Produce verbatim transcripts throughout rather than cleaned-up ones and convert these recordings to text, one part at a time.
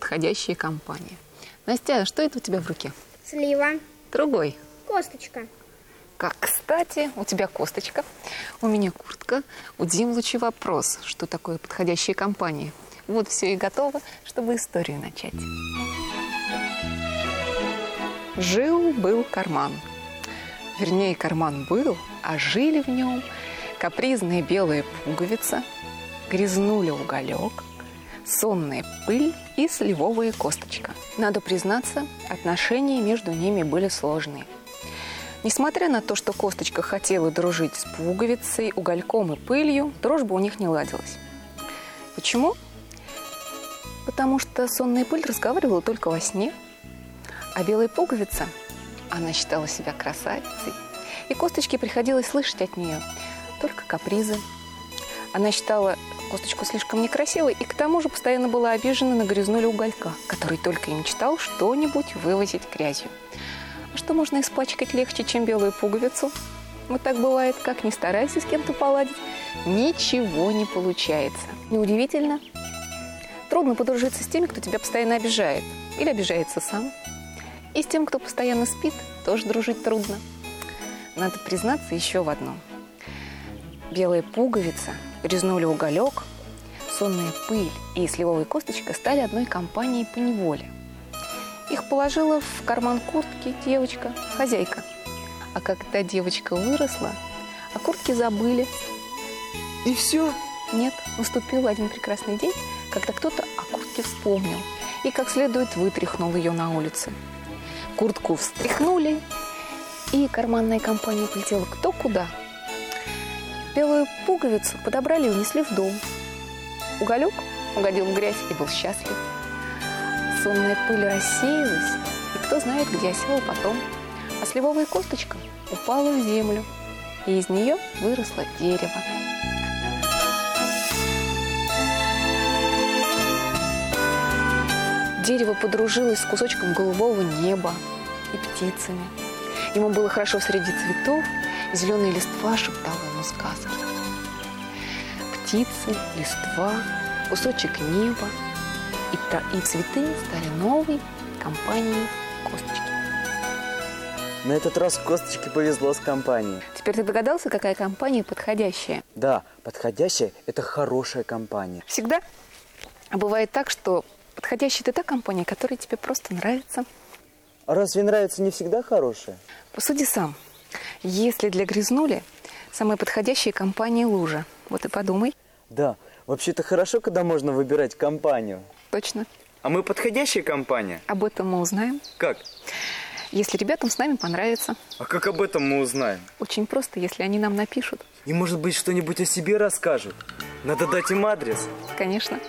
подходящая компания. Настя, что это у тебя в руке? Слива. Другой. Косточка. Как кстати, у тебя косточка, у меня куртка, у Димлыча вопрос, что такое подходящая компания. Вот все и готово, чтобы историю начать. Жил-был карман. Вернее, карман был, а жили в нем капризная белая пуговица, грязнуля уголек, сонная пыль и сливовая косточка. Надо признаться, отношения между ними были сложные. Несмотря на то, что косточка хотела дружить с пуговицей, угольком и пылью, дружба у них не ладилась. Почему? Потому что сонная пыль разговаривала только во сне, а белая пуговица, она считала себя красавицей, и косточке приходилось слышать от нее только капризы. Она считала косточку слишком некрасивой и к тому же постоянно была обижена на грязнулю уголька, который только и мечтал что-нибудь вывозить грязью. А что можно испачкать легче, чем белую пуговицу? Вот так бывает, как ни старайся с кем-то поладить, ничего не получается. Неудивительно. Трудно подружиться с теми, кто тебя постоянно обижает или обижается сам. И с тем, кто постоянно спит, тоже дружить трудно. Надо признаться еще в одном. Белая пуговица, грязнуля уголек, сонная пыль и сливовая косточка стали одной компанией по неволе. Их положила в карман куртки девочка, хозяйка. А когда девочка выросла, о куртке забыли. И все? Нет, наступил один прекрасный день, когда кто-то о куртке вспомнил и как следует вытряхнул ее на улице. Куртку встряхнули, и карманная компания полетела кто куда. Белую пуговицу подобрали и унесли в дом. Уголек угодил в грязь и был счастлив. Сонная пыль рассеялась, и кто знает, где осела потом. А сливовая косточка упала в землю, и из нее выросло дерево. Дерево подружилось с кусочком голубого неба и птицами. Ему было хорошо среди цветов, и зеленая листва шептала ему сказки. Птицы, листва, кусочек неба и, и цветы стали новой компанией косточки. На этот раз косточке повезло с компанией. Теперь ты догадался, какая компания подходящая? Да, подходящая – это хорошая компания. Всегда. А бывает так, что подходящая – это та компания, которая тебе просто нравится. А разве нравится не всегда хорошая? Посуди сам. Если для грязнули самая подходящая компания лужа. Вот и подумай. Да, вообще-то хорошо, когда можно выбирать компанию. Точно. А мы подходящая компания? Об этом мы узнаем. Как? Если ребятам с нами понравится. А как об этом мы узнаем? Очень просто, если они нам напишут. И, может быть, что-нибудь о себе расскажут. Надо дать им адрес. Конечно.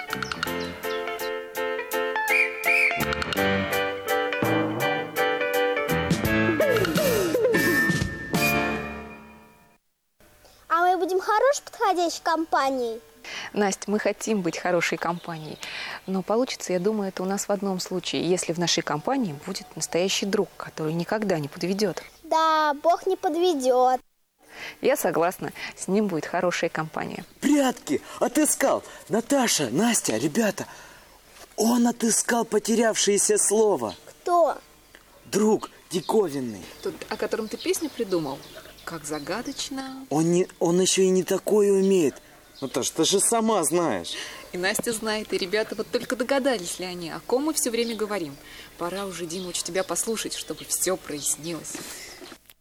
А мы будем хорошей подходящей компанией? Настя, мы хотим быть хорошей компанией, но получится, я думаю, это у нас в одном случае, если в нашей компании будет настоящий друг, который никогда не подведет. Да, Бог не подведет. Я согласна, с ним будет хорошая компания. Прятки! Отыскал! Наташа, Настя, ребята, он отыскал потерявшееся слово. Кто? Друг диковинный. Тот, о котором ты песню придумал? Как загадочно. Он, не, он еще и не такое умеет. Наташ, ты же сама знаешь. И Настя знает, и ребята вот только догадались ли они, о ком мы все время говорим. Пора уже, Димыч, тебя послушать, чтобы все прояснилось.